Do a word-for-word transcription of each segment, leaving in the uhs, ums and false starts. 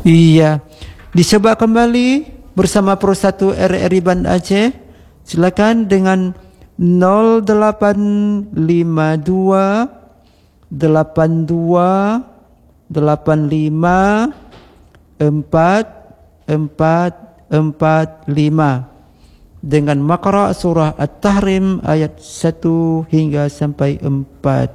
Iya. Dicoba kembali bersama Pro satu R R I Banda Aceh. Silakan dengan nol delapan lima dua delapan dua delapan lima empat empat empat lima dengan makra surah At-Tahrim ayat satu hingga sampai empat.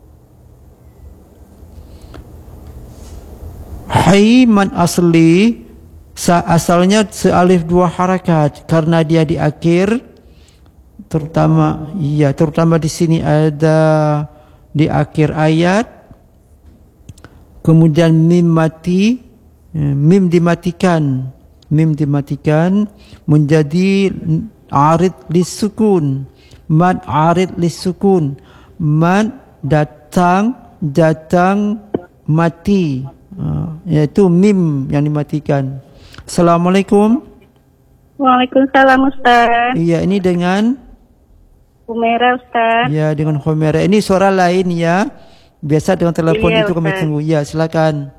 Hai man asli asalnya sealif dua harakat karena dia di akhir, terutama iya terutama di sini ada di akhir ayat, kemudian mim mati, mim dimatikan, mim dimatikan menjadi arid lisukun, mad arid lisukun, mad datang datang mati, yaitu mim yang dimatikan. Assalamualaikum. Waalaikumsalam Ustaz. Iya, ini dengan Humaira Ustaz. Ya, dengan Humaira. Ini suara lain ya. Biasa dengan telepon Iya, itu kami Ustaz. tunggu. Ya, silakan.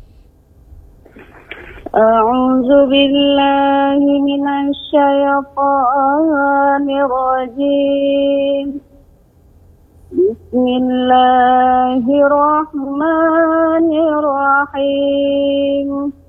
A'udzu billahi minasy syaithanir rajim. Bismillahirrahmanirrahim.